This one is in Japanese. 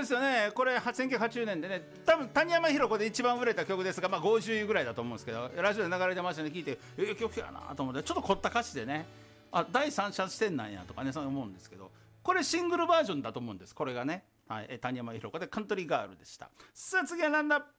ですよね。これ1980年でね、多分谷山ひろ子で一番売れた曲ですが、50位ぐらいだと思うんですけど、ラジオで流れてましたね。聞いて曲やなと思って、ちょっと凝った歌詞でね、第三者視点なんやとかね、そう思うんですけど、これシングルバージョンだと思うんです。これがね、はい、谷山ひろ子でカントリーガールでした。さあ次はなんだ。